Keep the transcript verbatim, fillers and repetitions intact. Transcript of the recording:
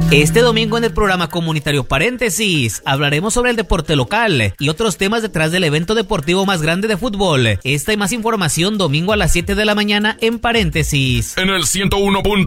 Este domingo en el programa comunitario Paréntesis hablaremos sobre el deporte local y otros temas detrás del evento deportivo más grande de fútbol. Esta y más información domingo a las siete de la mañana en Paréntesis. En el ciento uno punto